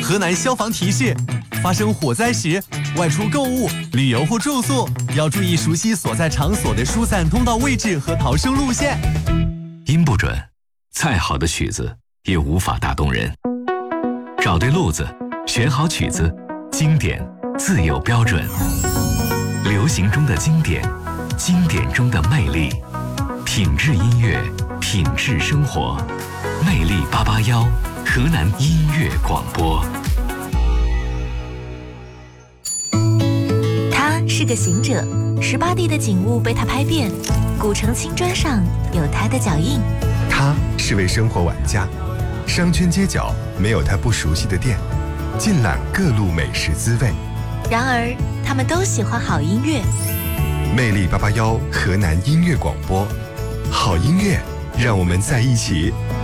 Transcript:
河南消防提示：发生火灾时，外出购物、旅游或住宿要注意熟悉所在场所的疏散通道位置和逃生路线。 音不准，再好的曲子也无法打动人。找对路子，选好曲子，经典自有标准。流行中的经典，经典中的魅力，品质音乐，品质生活。魅力881，河南音乐广播。 他是个行者，18地的景物被他拍遍，古城青砖上有他的脚印。 他是位生活玩家，商圈街角没有他不熟悉的店，尽览各路美食滋味。 然而，他们都喜欢好音乐。 魅力881河南音乐广播，好音乐，让我们在一起。